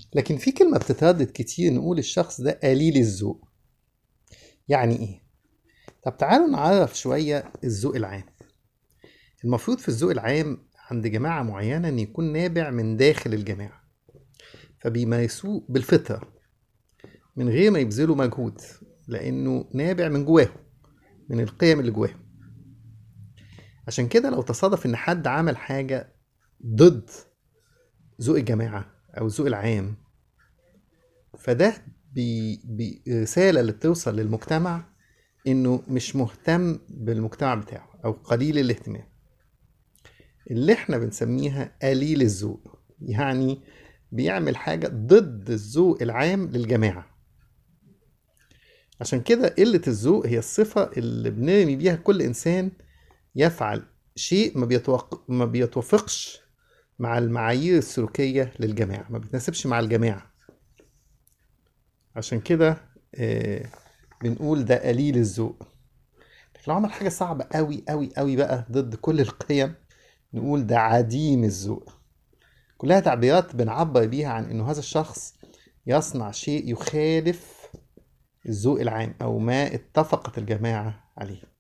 لكن في كلمة بتتردد كتير، نقول الشخص ده قليل الذوق. يعني ايه؟ طب تعالوا نعرف شوية الذوق العام. المفروض في الذوق العام عند جماعة معينة ان يكون نابع من داخل الجماعة، فبيمارسوه بالفطرة من غير ما يبذلوا مجهود، لانه نابع من جواهم، من القيم اللي جواهم. عشان كده لو تصادف ان حد عمل حاجة ضد ذوق الجماعة او الذوق العام، فده رسالة اللي بتوصل للمجتمع انه مش مهتم بالمجتمع بتاعه او قليل الاهتمام، اللي احنا بنسميها قليل الذوق. يعني بيعمل حاجة ضد الذوق العام للجماعة. عشان كده قلة الذوق هي الصفة اللي بنرمي بيها كل إنسان يفعل شيء ما بيتوافقش مع المعايير السلوكية للجماعة، ما بيتناسبش مع الجماعة. عشان كده آه، بنقول ده قليل الذوق. لكن لو عمل حاجة صعبة قوي قوي قوي بقى ضد كل القيم، نقول ده عديم الذوق. كلها تعبيرات بنعبر بيها عن انه هذا الشخص يصنع شيء يخالف الذوق العام او ما اتفقت الجماعة عليه.